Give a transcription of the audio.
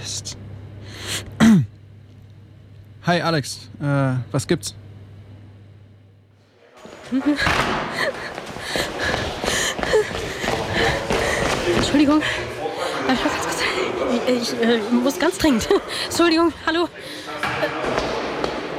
Mist. Hi, Alex. Was gibt's? Entschuldigung. Ich muss ganz dringend. Entschuldigung, hallo.